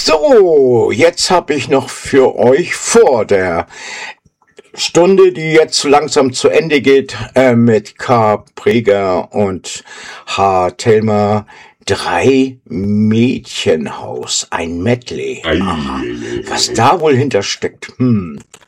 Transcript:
So, jetzt habe ich noch für euch vor der Stunde, die jetzt langsam zu Ende geht, mit K. Preger und H. Thelma, 3 Mädchenhaus, ein Medley. Aha, was da wohl hintersteckt.